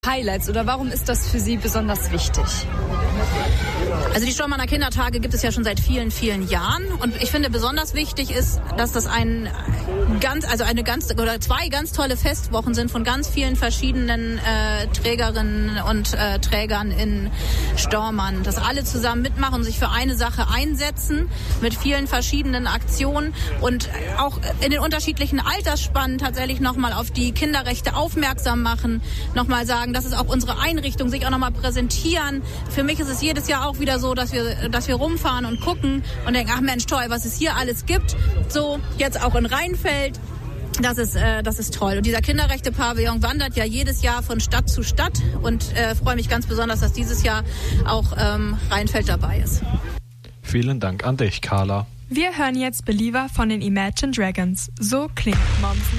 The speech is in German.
Highlights oder warum ist das für Sie besonders wichtig? Also die Stormarner Kindertage gibt es ja schon seit vielen, vielen Jahren und ich finde besonders wichtig ist, dass das zwei ganz tolle Festwochen sind von ganz vielen verschiedenen Trägerinnen und Trägern in Stormarn, dass alle zusammen mitmachen und sich für eine Sache einsetzen mit vielen verschiedenen Aktionen und auch in den unterschiedlichen Altersspannen tatsächlich nochmal auf die Kinderrechte aufmerksam machen, nochmal sagen, dass es auch unsere Einrichtung sich auch nochmal präsentieren. Für mich ist es jedes Jahr auch wieder so, dass wir rumfahren und gucken und denken, ach Mensch, toll, was es hier alles gibt. So, jetzt auch in Rheinfeld. Das ist toll. Und dieser Kinderrechte-Pavillon wandert ja jedes Jahr von Stadt zu Stadt und freue mich ganz besonders, dass dieses Jahr auch Rheinfeld dabei ist. Vielen Dank an dich, Carla. Wir hören jetzt Believer von den Imagine Dragons. So klingt Moms